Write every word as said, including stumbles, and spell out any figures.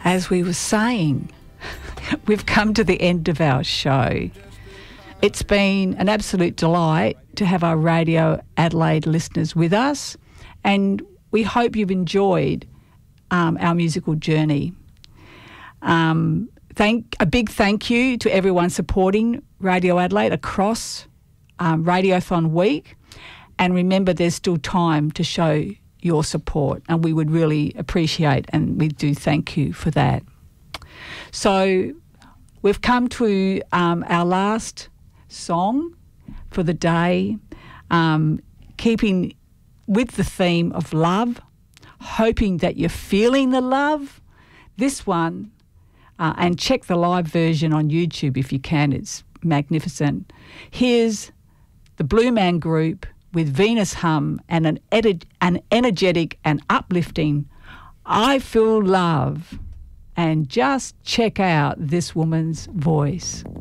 as we were saying, we've come to the end of our show. It's been an absolute delight to have our Radio Adelaide listeners with us, and we hope you've enjoyed um, our musical journey. Um, thank a big thank you to everyone supporting Radio Adelaide across um, Radiothon Week, and remember there's still time to show your support, and we would really appreciate, and we do thank you for that. So we've come to um, our last song for the day, um, keeping with the theme of love, hoping that you're feeling the love. This one, uh, and check the live version on YouTube if you can, it's magnificent. Here's the Blue Man Group with Venus Hum and an, edit, an energetic and uplifting I Feel Love. And just check out this woman's voice.